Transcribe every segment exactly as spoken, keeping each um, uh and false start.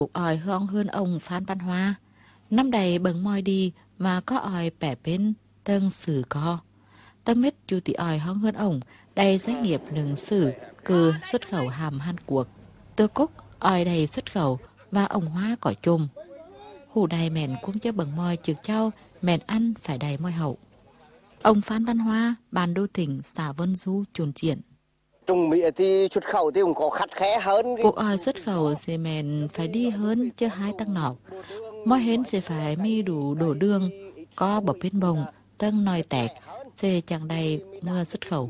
Cuộc ỏi hong hơn ông Phan Văn Hoa. Năm đầy bừng môi đi mà có ỏi bẻ bên tân sử co. Tâm mít chú tỷ ỏi hong hơn ông, đầy doanh nghiệp nâng sử cử xuất khẩu hàm Hàn Quốc. Tư Cúc ỏi đầy xuất khẩu và ông Hoa cỏ chùm. Hủ đầy mẹn cũng chớ bừng môi trực châu, mẹn ăn phải đầy môi hậu. Ông Phan Văn Hoa, bàn đô tỉnh, xã Vân Du, chuồn triển. Trung Mỹ thì xuất khẩu thì cũng có khắt khẽ hơn. Cuộc ỏi xuất khẩu thì mẹn phải đi hơn chứ hai tăng nọc. Mỗi hến sẽ phải mi đủ đổ đường, có bọc bên bồng, tân nòi tẹt, sẽ chẳng đầy mưa xuất khẩu.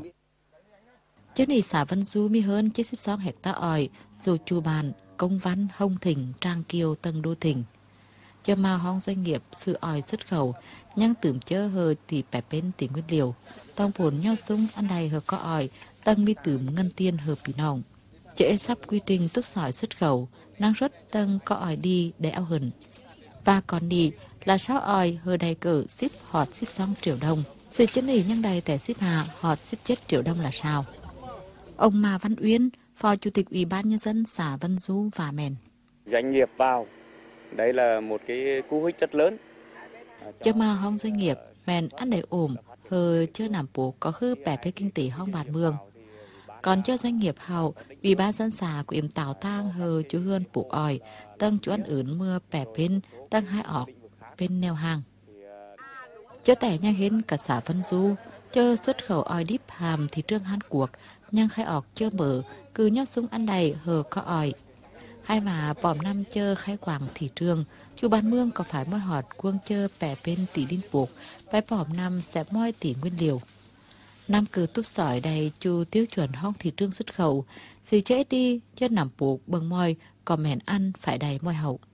Chứ này xã Vân Du mi hơn chứ xếp sáu hecta ỏi, dù chù bàn, công văn, hông thỉnh, trang kiều, tân đô thỉnh. Cho mà hong doanh nghiệp sự ỏi xuất khẩu, nhưng tưởng chớ hờ thì bẻ bên tỉnh nguyên liều. Tông phồn nho sung ăn đầy hờ có ỏi, tăng mi tưởng ngân tiên hờ bị nòng. Chế sắp quy trình túc sỏi xuất khẩu, năng suất tăng có ỏi đi để ao hừng. Và còn đi là sáu ỏi hờ đầy cỡ ship họt ship xong triệu đồng. Sự chân ý nhân đầy tẻ ship hạ họt ship chết triệu đồng là sao? Ông Mà Văn Uyên, Phó Chủ tịch Ủy ban Nhân dân xã Vân Du và Mèn. Doanh nghiệp vào, đây là một cái cú hích rất lớn. Chứ mà hong doanh nghiệp, Mèn ăn đầy ổm, hờ chưa nằm bố có hư bẻ với kinh tế hong bạt mương. Còn cho doanh nghiệp hậu, Ủy ban dân xã của yểm tảo tang hờ chú hươn buộc ỏi, tân chú ăn ướn mưa bẻ bên, tăng hai ọc, bên neo hàng. Chớ tẻ nhang hến cả xã Vân Du, chơ xuất khẩu ỏi díp hàm thị trường Hàn Quốc, nhang khai ọc chơ mở, cứ nhót súng ăn đầy hờ có ỏi. Hai mà bòm năm chơ khai quảng thị trường, chú bán mương có phải môi họt quân chơ bẻ bên tỷ đinh buộc, phải bòm năm sẽ môi tỷ nguyên liều. Nam cử túp sỏi đầy chú tiêu chuẩn hong thị trường xuất khẩu, gì chế đi, chứ nằm buộc bừng môi, còn mèn ăn phải đầy môi hậu.